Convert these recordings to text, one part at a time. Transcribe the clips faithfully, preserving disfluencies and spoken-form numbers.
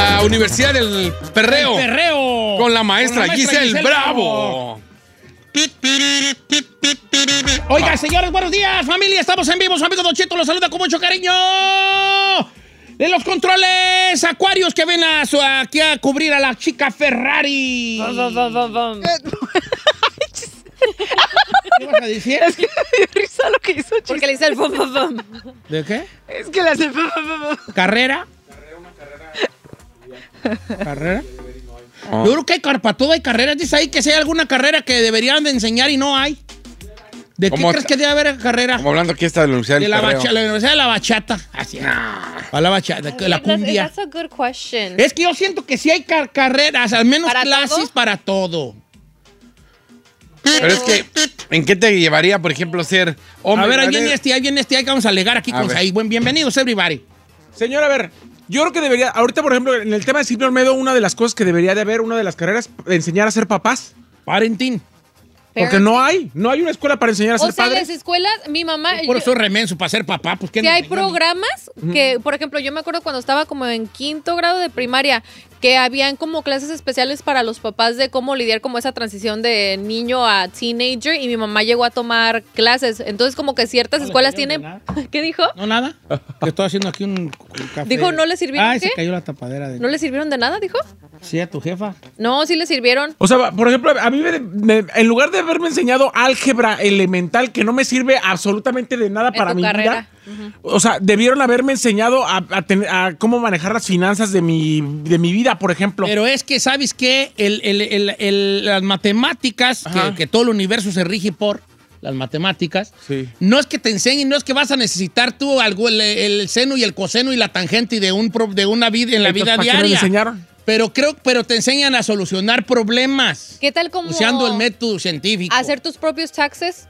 La Universidad del Perreo. El Perreo. Con la maestra, Con la maestra Giselle, Giselle Bravo. Oiga, señores, buenos días, familia. Estamos en vivo. Su amigo Don Cheto los saluda con mucho cariño. De los controles acuarios que ven a su, aquí a cubrir a la chica Ferrari. ¿Qué vas a decir? Es que me dio risa lo que hizo Chis. Porque le hice el fum, fum, fum. ¿De qué? Es que le hace fum, fum, fum. ¿Carrera? ¿Carrera? Oh. Yo creo que hay para todo hay carreras. Dice ahí que si hay alguna carrera que deberían de enseñar y no hay. ¿De qué crees que debe haber carrera? Como hablando aquí está de la Universidad del De la, Perreo. bacha, la Universidad de la Bachata. Así. A la bachata, la cumbia. That's a good question. Es que yo siento que sí hay car carreras, al menos ¿Para clases todo? para todo. Pero es que, ¿en qué te llevaría, por ejemplo, ser hombre? A ver, ahí ¿vale? viene este, ahí viene este, ahí que vamos a alegar aquí A con ver. Saí. Buen, bienvenidos, everybody. Señor, a ver, yo creo que debería, ahorita por ejemplo, en el tema de Silvio Olmedo, una de las cosas que debería de haber, una de las carreras, enseñar a ser papás. Parenting. Porque no hay, no hay una escuela para enseñar a ser O sea, en padres. las escuelas, mi mamá... Por yo- eso remenso para ser papá. Pues, ¿qué Si nos hay enseñan? programas que, por ejemplo, yo me acuerdo cuando estaba como en quinto grado de primaria, que habían como clases especiales para los papás de cómo lidiar como esa transición de niño a teenager, y mi mamá llegó a tomar clases. Entonces, como que ciertas ¿No le escuelas sirvieron tienen... de nada? ¿Qué dijo? No, nada. Que estoy haciendo aquí un, un café. Dijo, ¿no le sirvieron Ay, qué? se cayó la tapadera. De... ¿No le sirvieron de nada, dijo? Sí, a tu jefa. No, sí le sirvieron. O sea, por ejemplo, a mí me- me- en lugar de haberme enseñado álgebra elemental, que no me sirve absolutamente de nada En para tu mi carrera. vida, o sea, debieron haberme enseñado a, a tener- a cómo manejar las finanzas de mi, de mi vida, por ejemplo. Pero es que, ¿sabes qué? El, el, el, el- las matemáticas, que, que todo el universo se rige por las matemáticas, Sí. no es que te enseñen, no es que vas a necesitar tú algo, el, el seno y el coseno y la tangente de, un, pro- de una vida en la Entonces, vida ¿para qué me lo diaria. enseñaron? Pero creo, pero te enseñan a solucionar problemas. ¿Qué tal como Usando el método científico. hacer tus propios taxes?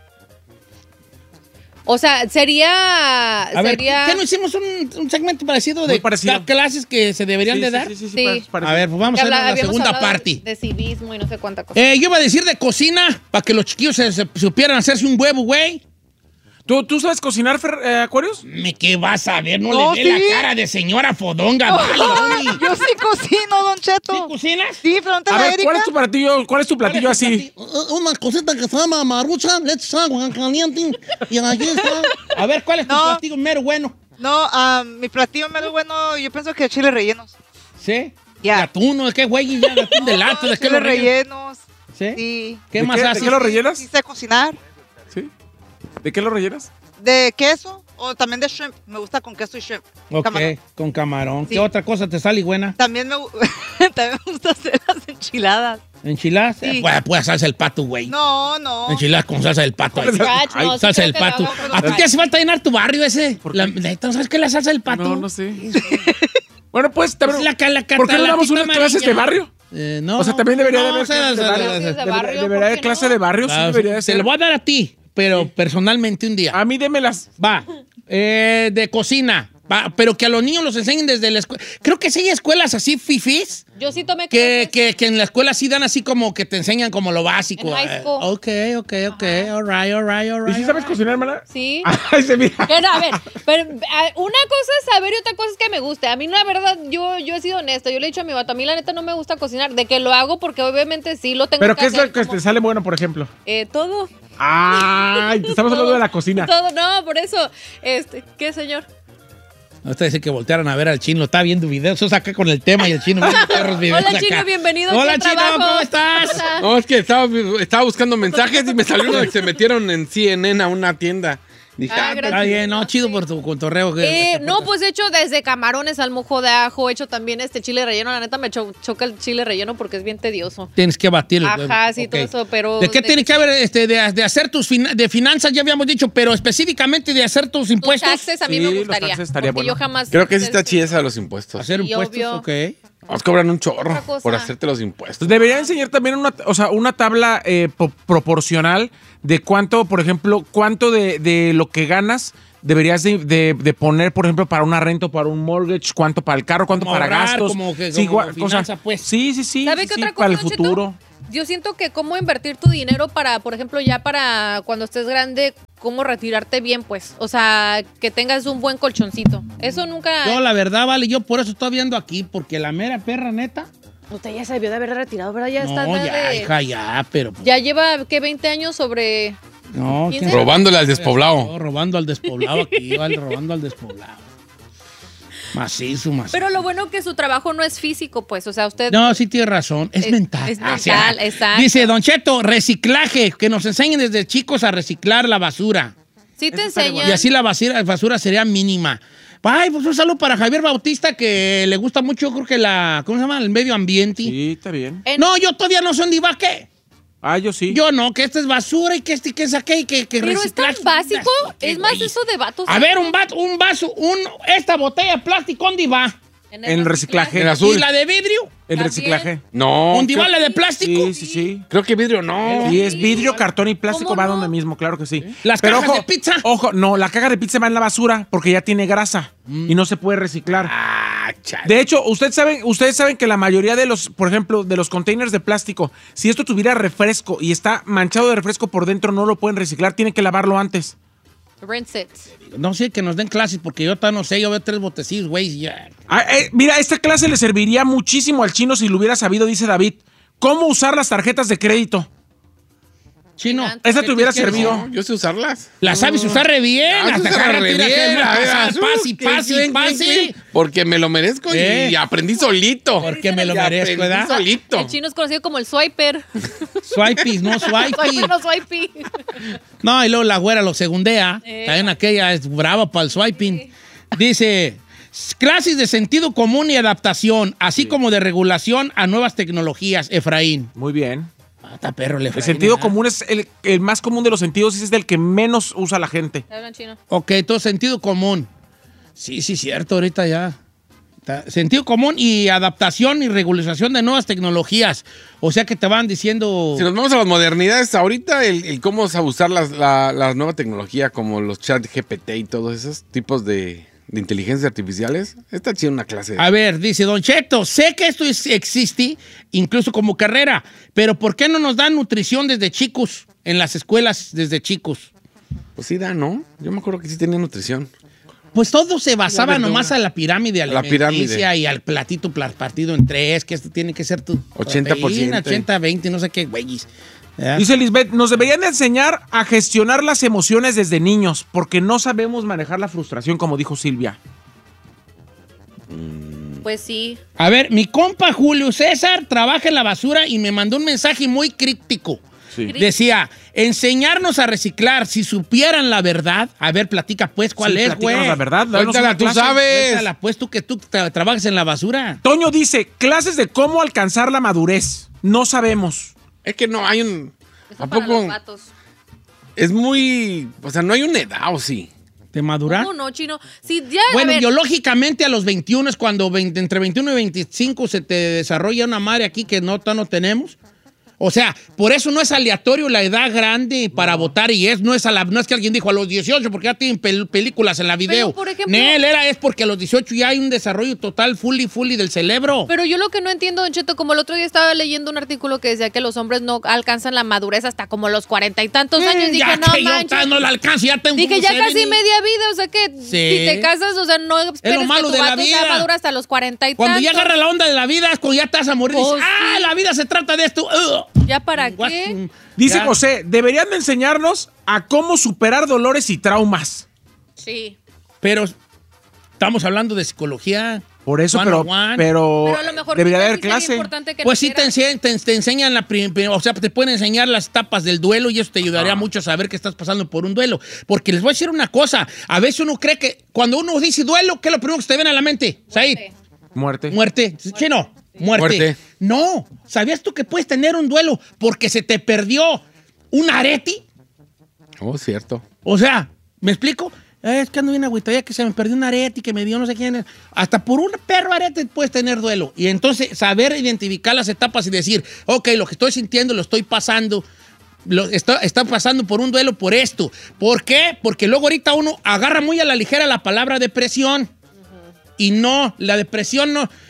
O sea, sería... A ver, sería... ¿qué no hicimos un, un segmento parecido Muy de parecido. ca- clases que se deberían Sí, de sí, dar? sí, sí, sí, Sí. parece- parece. A ver, pues vamos a que ver habla- la habíamos segunda hablado parte. De civismo y no sé cuánta cosa. Eh, yo iba a decir de cocina, para que los chiquillos se, se supieran hacerse un huevo, güey. ¿Tú, ¿Tú sabes cocinar, Fer, eh, Acuarios? Me ¿Qué vas a ver? No, No, le ve sí. la cara de señora fodonga, vale, Ronnie. Yo sí cocino, Don ¿Sí Cheto. cocinas? Sí, pregúntale A a ver, Erika. ¿cuál es tu platillo, cuál es tu platillo así? Una cosita que se llama marucha, leche agua caliente y aquí está. A ver, ¿cuál es tu No. platillo mero bueno? No, ah, mi platillo menos bueno, yo pienso que chile rellenos. ¿Sí? Ya. ¿De atún o de qué, güey? Ya, de atún de lato, ¿de qué Chile lo rellenas? rellenos. ¿Sí? Sí. ¿Qué ¿De más qué- de haces? qué lo rellenas? Sí sé cocinar. ¿Sí? ¿De qué lo rellenas? De queso o también de shrimp. Me gusta con queso y shrimp. Ok, Camarón. con camarón. Sí. ¿Qué otra cosa te sale buena? También me, gu- también me gusta hacer las enchiladas. ¿Enchiladas? Sí. Eh, pues, pues salsa del pato, güey. No, no. Enchiladas con salsa del pato. ahí. Scratch, no, sí Salsa creo del que lo pato. hago, pero ¿A ti no. te hace falta llenar tu barrio ese? ¿Por La, qué? neta, ¿no sabes qué es la salsa del pato? No, no sé. Bueno, pues, también, Es la ca- la ¿por qué no damos catalatita unas clases de amarilla. barrio? Eh, no. O sea, también debería de no, haber o sea, clases de o sea, barrio. o sea, de Debería- barrio, debería ¿por haber qué clase no? de barrio, sí Ah, debería de Te ser. lo voy a dar a ti, pero personalmente un día. A mí démelas. Va. Eh, de cocina. Va, pero que a los niños los enseñen desde la escuela. Creo que sí hay escuelas así fifís. Yo sí tomé Que, clases. que, que en la escuela sí dan así como que te enseñan como lo básico. En high Eh, school. ok, ok, ok. All right, all right, all ¿Y right. si sabes cocinar, hermana? Sí. Ay, se mira. Que no, a ver, pero a- una cosa es saber y otra cosa es que me guste. A mí, la verdad, yo, yo he sido honesta. Yo le he dicho a mi vato, a mí la neta no me gusta cocinar. De que lo hago porque obviamente sí lo tengo ¿Pero que qué es hacer. lo que como- te sale bueno, por ejemplo? Eh, todo. Ay, te estamos hablando de la cocina. Todo, no, por eso. Este, ¿qué, señor? Usted dice que voltearan a ver al chino. Está viendo videos. Eso acá con el tema y el chino viendo perros videos. Hola, acá. Chino, bienvenido. Hola, aquí al Chino, trabajo. ¿cómo estás? Hola. No, es que estaba, estaba buscando mensajes y me salió uno de que se metieron en C N N a una tienda. Dije, Ah, ah, gracias. Está bien, no, chido por tu cotorreo. Eh, no, pues he hecho desde camarones al mojo de ajo, he hecho también este chile relleno. La neta me cho- choca el chile relleno porque es bien tedioso. Tienes que batir el Ajá, sí, Ok. todo eso, pero... ¿De qué de- tiene que haber este, de, de hacer tus fina- de finanzas? Ya habíamos dicho, pero específicamente de hacer tus Tus impuestos. taxes a mí Sí, me los gustaría. taxes estaría porque bueno. yo jamás... creo que sí está chida esa de los impuestos. Hacer Sí, impuestos, obvio. ok. Nos cobran un chorro Otra cosa. por hacerte los impuestos. Pues debería enseñar también una, o sea, una tabla eh, po- proporcional de cuánto, por ejemplo, cuánto de, de lo que ganas deberías de, de- de poner, por ejemplo, para una renta o para un mortgage, cuánto para el carro, cuánto Como para ahorrar, gastos. como que- sí, como gua- finanza, cosas- pues. sí, sí, sí. ¿Sabe sí, qué sí, otra cosa, para el Don Cheto? futuro. yo siento que cómo invertir tu dinero para, por ejemplo, ya para cuando estés grande, cómo retirarte bien, pues. O sea, que tengas un buen colchoncito. Eso nunca... Yo, la verdad, vale, yo por eso estoy viendo aquí, porque la mera perra neta... Usted ya se debió de haber retirado, ¿verdad? Ya está... No, de- ya, hija, ya, pero... Ya lleva, ¿qué? veinte años sobre... No, ¿quién ¿quién sabe? Robándole al despoblado. Yo robando al despoblado aquí, vale, robando al despoblado. Macizo, macizo. Pero lo bueno que su trabajo no es físico, pues. O sea, usted... No, sí tiene razón, es, Es- mental. es Ah, mental, sí. exacto. Dice Don Cheto, reciclaje, que nos enseñen desde chicos a reciclar la basura. Sí te Eso está enseñan. Y así la basura, basura sería mínima. Ay, pues un saludo para Javier Bautista, que le gusta mucho, yo creo que la, ¿cómo se llama? El medio ambiente. Sí, está bien. En- No, yo todavía no soy un divaque. Ah, yo sí. Yo no, que esta es basura y que este, que saqué y que, que Pero es reciclaje. tan básico. ¿Qué, Es más güey? eso de vatos. A ver, un, vato, un vaso, un, esta botella de plástico, ¿dónde va? En En reciclaje. En azul. ¿Y la de vidrio? El También. reciclaje. No. ¿Dónde va creo, la de plástico? Sí, sí, sí. creo que vidrio no. Y es vidrio, cartón y plástico ¿Cómo va no? donde mismo, claro que sí. ¿Las cajas de pizza? Ojo, no, la caja de pizza va en la basura porque ya tiene grasa y no se puede reciclar. Ah, chale. De hecho, ustedes saben, ustedes saben que la mayoría de los, por ejemplo, de los containers de plástico, si esto tuviera refresco y está manchado de refresco por dentro, no lo pueden reciclar, tienen que lavarlo antes. Rinse it. No sé, que nos den clases, porque yo todavía no sé, yo veo tres botecillos, güey, y ya. Ah, eh, mira, esta clase le serviría muchísimo al chino si lo hubiera sabido, dice David. ¿Cómo usar las tarjetas de crédito? Chino. Antes. Esta te hubiera ¿Qué quieres? servido. No, yo sé usarlas. La sabes usar re bien. Ah, hasta se acá re tira que bien, no a ver, pasa, azul, pase, que pase, clen, pase. clen, clen. Porque me lo merezco y, ¿Eh? y aprendí solito. Porque me lo Y merezco, aprendí ¿verdad? solito. El chino es conocido como el swiper. Swipey, no swipey. Swiper, no swipey. No, y luego la güera lo segundea. Eh. También aquella es brava para el swiping. Dice, clases de sentido común y adaptación, así como de regulación a nuevas tecnologías, Efraín. Muy bien. Ah, está perro el El Efraín. sentido ¿verdad? común es el, el más común de los sentidos y es del que menos usa la gente. Hablan chino. Ok, todo sentido común. Sí, sí, cierto, ahorita ya. Está- Sentido común y adaptación y regularización de nuevas tecnologías. O sea que te van diciendo... Si nos vamos a las modernidades, ahorita el, el cómo usar las, la, la nueva tecnología como los chat G P T y todos esos tipos de, de inteligencias artificiales, está chido una clase. A ver, dice Don Cheto, sé que esto es- existe incluso como carrera, pero ¿por qué no nos dan nutrición desde chicos, en las escuelas desde chicos? Pues sí da, ¿no? Yo me acuerdo que sí tenía nutrición. Pues todo se basaba La verdura. nomás a la pirámide La alimenticia pirámide. y al platito pla- partido en tres, que esto tiene que ser tu ochenta por ciento. proteína, ochenta, veinte, no sé qué, güeyes. ¿verdad? Dice Lisbeth, nos deberían de enseñar a gestionar las emociones desde niños porque no sabemos manejar la frustración, como dijo Silvia. Pues sí. A ver, mi compa Julio César trabaja en la basura y me mandó un mensaje muy críptico. Sí. Decía, enseñarnos a reciclar, si supieran la verdad. A ver, platica pues, ¿cuál Sí, es, platícanos güey? la verdad. danos Cuéntala, una tú clase. sabes. Cuéntala, pues, tú que tú tra- trabajas en la basura. Toño dice, clases de cómo alcanzar la madurez. No sabemos. Es que no hay un... Eso ¿A para poco? los vatos. Es muy... O sea, no hay una edad, ¿o sí? ¿De madurar? ¿Cómo no, chino? Sí, ya, a Bueno, ver, biológicamente a los veintiuno es cuando veinte entre veintiuno y veinticinco se te desarrolla una madre aquí que no, no tenemos. O sea, por eso no es aleatorio la edad grande para votar y es, no es, a la, no es que alguien dijo a los dieciocho porque ya tienen pel- películas en la video. por ejemplo- Nel, era, es porque a los dieciocho ya hay un desarrollo total, fully, fully del cerebro. Pero yo lo que no entiendo, Don Cheto, como el otro día estaba leyendo un artículo que decía que los hombres no alcanzan la madurez hasta como los cuarenta y tantos años. Mm, Dije, ya no que yo manches. ta- no la alcanzo, ya tengo Dije, un ya setenta. casi media vida, o sea que Sí. si te casas, o sea, no esperes malo que de tu la vato sea vida. maduro hasta los cuarenta y Cuando tantos. ya agarra la onda de la vida es cuando ya te vas a morir. Pues dices, ah, sí. la vida se trata de esto. Ugh. ¿Ya para What? qué? Dice Ya. José, deberían de enseñarnos a cómo superar dolores y traumas. Sí. Pero estamos hablando de psicología. Por eso, One pero, on one. pero, Pero a lo mejor debería sí haber sería clase. importante que Pues sí, lo te, hicieran. ense- te, te enseñan la prim- prim- o sea, te pueden enseñar las etapas del duelo y eso te Ah. ayudaría mucho a saber que estás pasando por un duelo. Porque les voy a decir una cosa, a veces uno cree que cuando uno dice duelo, ¿qué es lo primero que se te viene a la mente? Said, Muerte. muerte. Chino, muerte. Muerte. No, ¿sabías tú que puedes tener un duelo porque se te perdió un arete? Oh, cierto. O sea, ¿me explico? Eh, es que ando bien agüitadilla que se me perdió un arete y que me dio no sé quién. Hasta por un perro arete puedes tener duelo. Y entonces saber identificar las etapas y decir, ok, lo que estoy sintiendo lo estoy pasando. Lo, está, está pasando por un duelo por esto. ¿Por qué? Porque luego ahorita uno agarra muy a la ligera la palabra depresión. Y no, la depresión no...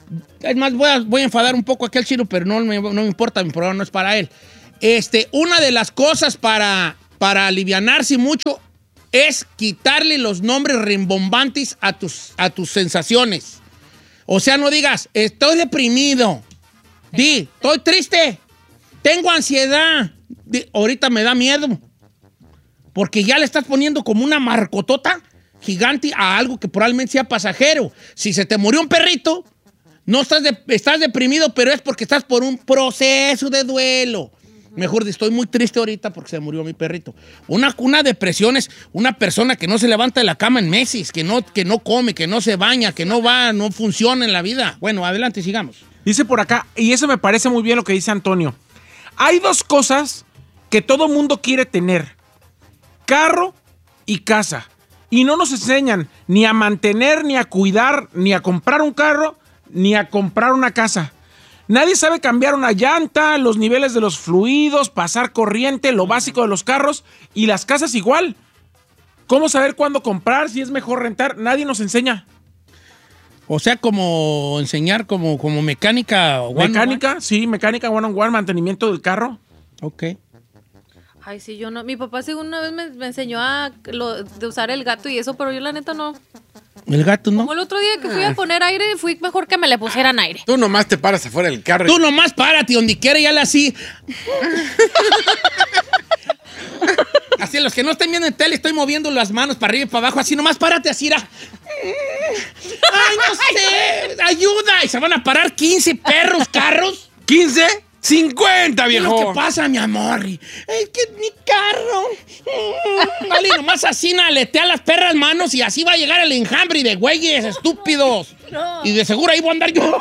Es más, voy a, voy a enfadar un poco a aquel chino, pero no me, no me importa, mi programa no es para él. Este, una de las cosas para, para alivianarse mucho es quitarle los nombres rimbombantes a tus, a tus sensaciones. O sea, no digas, estoy deprimido. Di, estoy triste. Tengo ansiedad. Di, ahorita me da miedo. Porque ya le estás poniendo como una marcotota gigante a algo que probablemente sea pasajero. Si se te murió un perrito, no estás, de, estás deprimido, pero es porque estás por un proceso de duelo. Mejor di, estoy muy triste ahorita porque se murió mi perrito. Una, una depresión es una persona que no se levanta de la cama en meses, que no, que no come, que no se baña, que no va, no funciona en la vida. Bueno, adelante, sigamos. Dice por acá, y eso me parece muy bien lo que dice Antonio. Hay dos cosas que todo mundo quiere tener: carro y casa. Y no nos enseñan ni a mantener, ni a cuidar, ni a comprar un carro, ni a comprar una casa. Nadie sabe cambiar una llanta, los niveles de los fluidos, pasar corriente, lo básico de los carros, y las casas igual. ¿Cómo saber cuándo comprar, si es mejor rentar? Nadie nos enseña. O sea, como enseñar como, como mecánica. One Mecánica, one? sí, mecánica one on one, mantenimiento del carro. Ok. Ay, sí, yo no. Mi papá según una vez me, me enseñó a lo, de usar el gato y eso, pero yo la neta no. El gato, ¿no? Como el otro día que fui a poner aire, fui mejor que me le pusieran aire. Tú nomás te paras afuera del carro. Tú nomás párate donde quiera y ya la así. Así, los que no estén viendo en tele, estoy moviendo las manos para arriba y para abajo. Así nomás párate así, era. Ay, no sé. Ayuda. Y se van a parar quince perros, carros. ¿quince? ¡cincuenta, viejo! ¿Qué es lo que pasa, mi amor? Es que mi carro. Vale, nomás así aletea las perras manos y así va a llegar el enjambre de güeyes estúpidos. No. Y de seguro ahí voy a andar yo.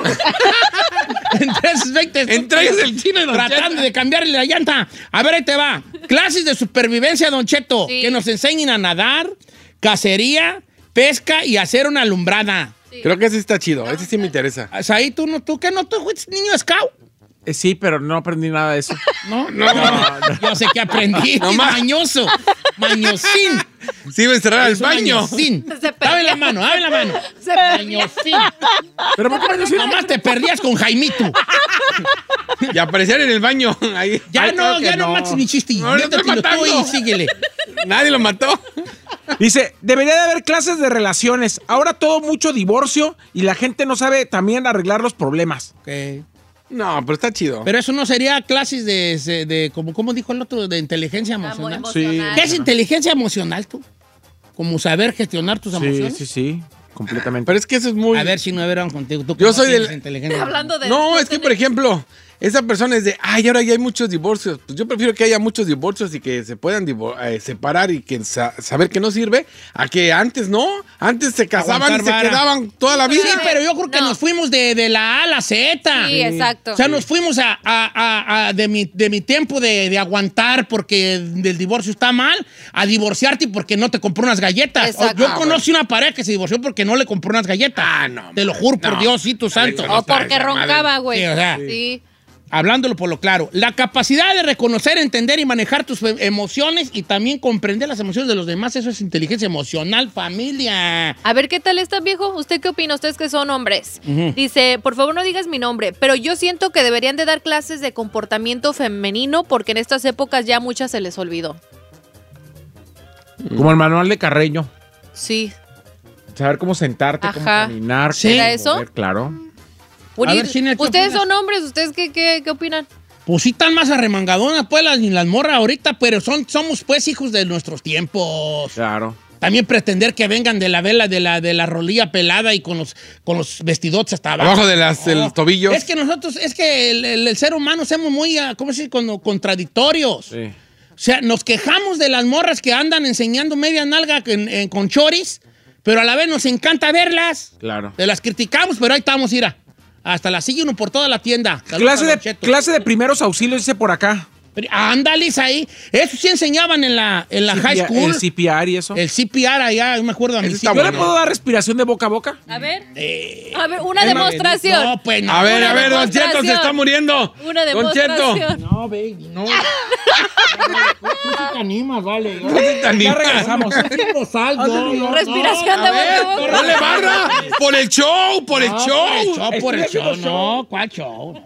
Entre esos veinte Entre ellos el chino y Don tratando Cheto. de cambiarle la llanta. A ver, ahí te va. Clases de supervivencia, Don Cheto. Sí. Que nos enseñen a nadar, cacería, pesca y hacer una alumbrada. Sí. Creo que ese está chido. Ese sí me interesa. O sea, ahí tú, no, tú ¿qué no? ¿Tú fuiste niño scout? Eh, sí, pero no aprendí nada de eso. No, no, no. Yo sé que aprendí. No más. Mañoso. Mañosín. Sí, iba a encerrar al Es un baño. mañosín. Se Dame la mano, dame la mano. Se Mañosín. ¿Pero por qué mañosín? Nomás te perdías con Jaimito. Y aparecer en el baño. Ahí. Ya Ay, no, claro que ya no no. mates mi chiste. No, lo estoy Métetelo tú matando. y síguele. Nadie lo mató. Dice, debería de haber clases de relaciones. Ahora todo mucho divorcio y la gente no sabe también arreglar los problemas. Okay. No, pero está chido. Pero eso no sería clases de, de, de como, ¿cómo dijo el otro? De inteligencia Ah, muy emocional. emocional. ¿Qué es inteligencia emocional tú? Como saber gestionar tus Sí, emociones. sí, sí, completamente. Pero es que eso es muy... A ver si no hablaron contigo. ¿Tú Yo cómo soy tienes del- inteligencia Hablando de No, no es que, tener- por ejemplo, esa persona es de, ay, ahora ya hay muchos divorcios. Pues yo prefiero que haya muchos divorcios y que se puedan divor- eh, separar y que sa- saber que no sirve, a que antes no. Antes se casaban Aguantar y se vara. quedaban toda la vida. Sí, pero yo creo que No. nos fuimos de, de la A a la Z. Sí, exacto. O sea, nos fuimos a, a- a- a- de, mi, de mi tiempo de, de aguantar porque el divorcio está mal, a divorciarte porque no te compró unas galletas. Exacto. Yo Ah, conocí una pareja que se divorció porque no le compró unas galletas. Ah, no, Te lo man. juro por No. Diosito santo. Eso no O está porque esa roncaba, madre. güey. Sí, o sea. Sí. Hablándolo por lo claro, la capacidad de reconocer, entender y manejar tus em- emociones y también comprender las emociones de los demás, eso es inteligencia emocional, familia. A ver, ¿qué tal está, viejo? ¿Usted qué opina? Ustedes que son hombres. Ujú. Dice, por favor no digas mi nombre, pero yo siento que deberían de dar clases de comportamiento femenino porque en estas épocas ya muchas se les olvidó. Como el manual de Carreño. Sí. Saber cómo sentarte, cómo Ajá. caminar. ¿Sí? cómo ¿Era eso? mover, claro. What A do ver, you- China, ¿qué Ustedes opinas? son hombres, ¿ustedes qué, qué, qué opinan? Pues sí están más arremangadonas, pues, las, las morras ahorita, pero son, somos, pues, hijos de nuestros tiempos. Claro. También pretender que vengan de la vela, de la, de la rolilla pelada y con los, con los vestidotes hasta abajo. Abajo de las, de los tobillos. Es que nosotros, es que el, el- el ser humano somos muy, ah, ¿cómo se dice? Como contradictorios. Sí. O sea, nos quejamos de las morras que andan enseñando media nalga en- en- con choris, pero a la vez nos encanta verlas. Claro. Te las criticamos, pero ahí estamos, ira. Hasta la sigue uno por toda la tienda. Saludos Clase a de, Don Cheto. clase de primeros auxilios, dice por acá. Ándale, ahí. Eso sí enseñaban en la, en la C P R, high school. El C P R y eso. El C P R allá, yo me acuerdo a mí. Eso Sí, está ¿Yo bueno. le puedo dar respiración de boca a boca? A ver. Eh, A ver, una es más, demostración. No, pues no. A ver, Una a ver, Don Cheto se demostración. está muriendo. Una Don Cheto. demostración. No, baby, no. Tú sí te animas, vale. No se te Ya anima. regresamos. Respiración de A boca ver, a boca. dale barra. Por el show, por el No, show. por el show, por el Estoy show. haciendo No, ¿cuál show?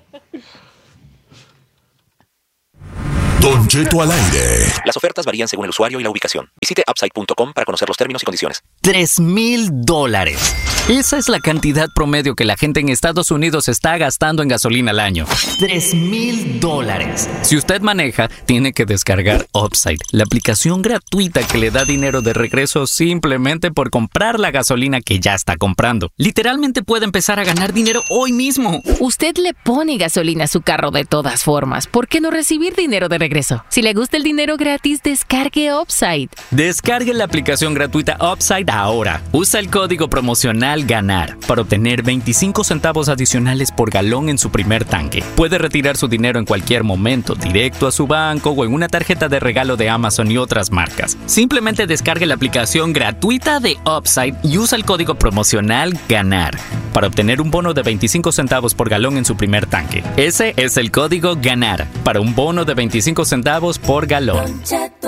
Don Cheto al aire. Las ofertas varían según el usuario y la ubicación. Visite upside punto com para conocer los términos y condiciones. Tres mil dólares. Esa es la cantidad promedio que la gente en Estados Unidos está gastando en gasolina al año. Tres mil dólares. Si usted maneja, tiene que descargar Upside, la aplicación gratuita que le da dinero de regreso simplemente por comprar la gasolina que ya está comprando. Literalmente puede empezar a ganar dinero hoy mismo. Usted le pone gasolina a su carro de todas formas. ¿Por qué no recibir dinero de regreso? Si le gusta el dinero gratis, descargue Upside. Descargue la aplicación gratuita Upside ahora. Usa el código promocional GANAR para obtener veinticinco centavos adicionales por galón en su primer tanque. Puede retirar su dinero en cualquier momento, directo a su banco o en una tarjeta de regalo de Amazon y otras marcas. Simplemente descargue la aplicación gratuita de Upside y usa el código promocional GANAR para obtener un bono de veinticinco centavos por galón en su primer tanque. Ese es el código GANAR para un bono de veinticinco centavos por galón.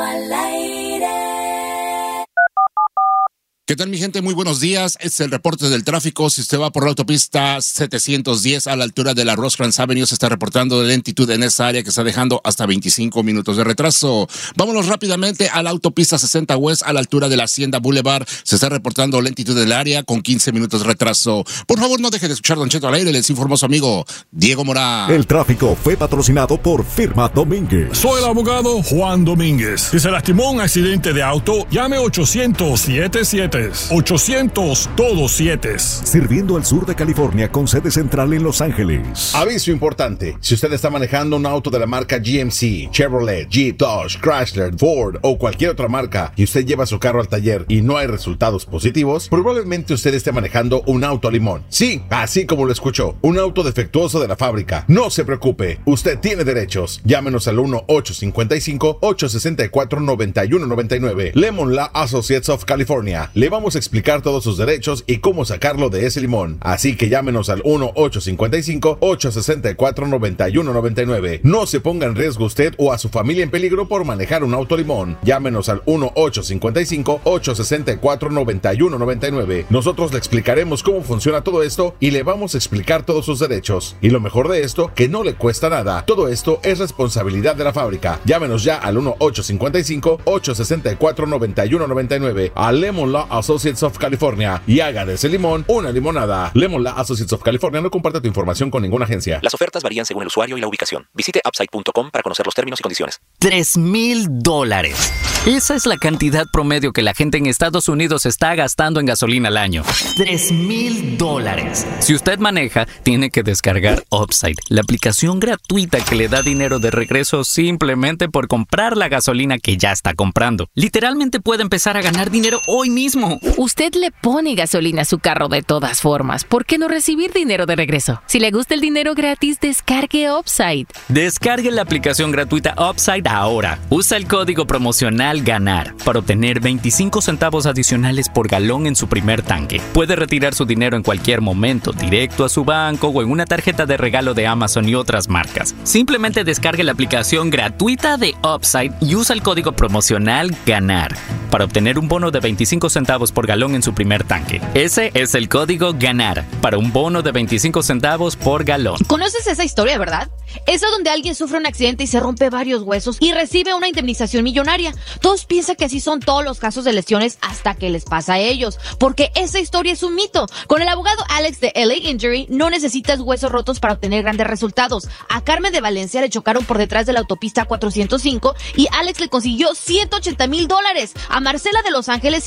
¿Qué tal, mi gente? Muy buenos días. Este es el reporte del tráfico. Si usted va por la autopista setecientos diez a la altura de la Rosecrans Avenue, se está reportando lentitud en esa área que está dejando hasta veinticinco minutos de retraso. Vámonos rápidamente a la autopista sesenta West a la altura de la Hacienda Boulevard. Se está reportando lentitud del área con quince minutos de retraso. Por favor, no deje de escuchar Don Cheto al aire. Les informó su amigo Diego Morán. El tráfico fue patrocinado por Firma Domínguez. Soy el abogado Juan Domínguez. Si se lastimó en un accidente de auto, llame ochocientos siete siete. ochocientos todos siete. Sirviendo al sur de California con sede central en Los Ángeles. Aviso importante. Si usted está manejando un auto de la marca G M C, Chevrolet, Jeep, Dodge, Chrysler, Ford o cualquier otra marca y usted lleva su carro al taller y no hay resultados positivos, probablemente usted esté manejando un auto limón. Sí, así como lo escuchó, un auto defectuoso de la fábrica. No se preocupe, usted tiene derechos. Llámenos al uno ocho cinco cinco, ocho seis cuatro, nueve uno nueve nueve. Lemon Law Associates of California. Le vamos a explicar todos sus derechos y cómo sacarlo de ese limón. Así que llámenos al uno ocho cinco cinco, ocho seis cuatro, nueve uno nueve nueve. No se ponga en riesgo usted o a su familia en peligro por manejar un auto limón. Llámenos al uno ocho cinco cinco, ocho seis cuatro, nueve uno nueve nueve. Nosotros le explicaremos cómo funciona todo esto y le vamos a explicar todos sus derechos. Y lo mejor de esto, que no le cuesta nada. Todo esto es responsabilidad de la fábrica. Llámenos ya al uno ocho cinco cinco, ocho seis cuatro, nueve uno nueve nueve a Lemon Law Associates of California y haga de ese limón una limonada. Lemon Law Associates of California no comparte tu información con ninguna agencia. Las ofertas varían según el usuario y la ubicación. Visite upside punto com para conocer los términos y condiciones. Tres mil dólares. Esa es la cantidad promedio que la gente en Estados Unidos está gastando en gasolina al año. Tres mil dólares. Si usted maneja, tiene que descargar Upside, la aplicación gratuita que le da dinero de regreso simplemente por comprar la gasolina que ya está comprando. Literalmente puede empezar a ganar dinero hoy mismo. Usted le pone gasolina a su carro de todas formas. ¿Por qué no recibir dinero de regreso? Si le gusta el dinero gratis, descargue Upside. Descargue la aplicación gratuita Upside ahora. Usa el código promocional GANAR para obtener veinticinco centavos adicionales por galón en su primer tanque. Puede retirar su dinero en cualquier momento, directo a su banco o en una tarjeta de regalo de Amazon y otras marcas. Simplemente descargue la aplicación gratuita de Upside y usa el código promocional GANAR para obtener un bono de veinticinco centavos por galón en su primer tanque. Ese es el código GANAR para un bono de veinticinco centavos por galón. ¿Conoces esa historia, verdad? Esa donde alguien sufre un accidente y se rompe varios huesos y recibe una indemnización millonaria. Todos piensan que así son todos los casos de lesiones hasta que les pasa a ellos, porque esa historia es un mito. Con el abogado Alex de L A Injury no necesitas huesos rotos para obtener grandes resultados. A Carmen de Valencia le chocaron por detrás de la autopista cuatrocientos cinco y Alex le consiguió ciento ochenta mil dólares. A Marcela de Los Ángeles sin huesos rotos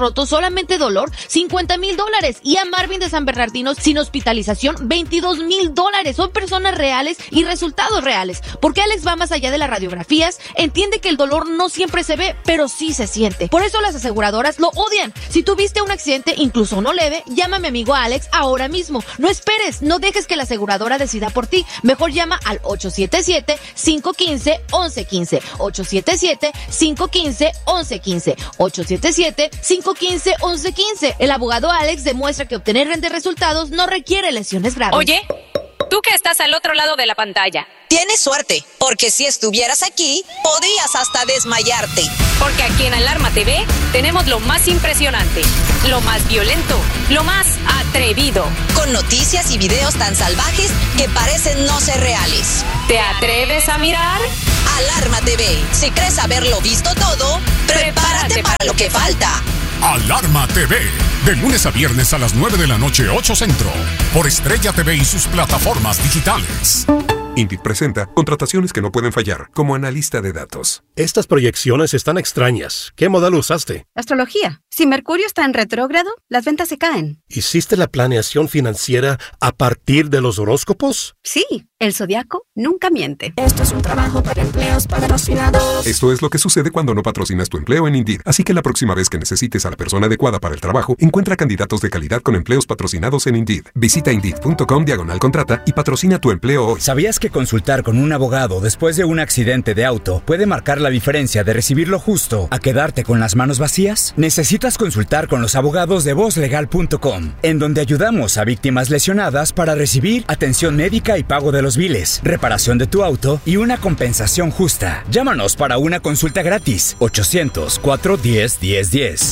rotos, solamente dolor, cincuenta mil dólares. Y a Marvin de San Bernardino, sin hospitalización, veintidós mil dólares. Son personas reales y resultados reales. Porque Alex va más allá de las radiografías, entiende que el dolor no siempre se ve, pero sí se siente. Por eso las aseguradoras lo odian. Si tuviste un accidente, incluso no leve, llama a mi amigo Alex ahora mismo. No esperes, no dejes que la aseguradora decida por ti. Mejor llama al ocho siete siete, cinco uno cinco, once quince. ocho siete siete, cinco uno cinco, once quince. ocho siete siete, cinco uno cinco, once quince. El abogado Alex demuestra que obtener grandes resultados no requiere lesiones graves. Oye, tú que estás al otro lado de la pantalla. Tienes suerte, porque si estuvieras aquí, podrías hasta desmayarte. Porque aquí en Alarma T V tenemos lo más impresionante, lo más violento, lo más atrevido. Con noticias y videos tan salvajes que parecen no ser reales. ¿Te atreves a mirar? Alarma T V. Si crees haberlo visto todo, prepárate, prepárate para lo que falta. Alarma T V. De lunes a viernes a las nueve de la noche, ocho Centro. Por Estrella T V y sus plataformas digitales. Indeed presenta contrataciones que no pueden fallar, como analista de datos. Estas proyecciones están extrañas. ¿Qué modelo usaste? Astrología. Si Mercurio está en retrógrado, las ventas se caen. ¿Hiciste la planeación financiera a partir de los horóscopos? Sí, el zodiaco nunca miente. Esto es un trabajo para empleos patrocinados. Esto es lo que sucede cuando no patrocinas tu empleo en Indeed. Así que la próxima vez que necesites a la persona adecuada para el trabajo, encuentra candidatos de calidad con empleos patrocinados en Indeed. Visita Indeed.com diagonal contrata y patrocina tu empleo hoy. ¿Sabías que consultar con un abogado después de un accidente de auto puede marcar la diferencia de recibir lo justo a quedarte con las manos vacías? Necesitas consultar con los abogados de voz legal punto com, en donde ayudamos a víctimas lesionadas para recibir atención médica y pago de los biles, reparación de tu auto y una compensación justa. Llámanos para una consulta gratis. ochocientos, cuatro diez, diez diez.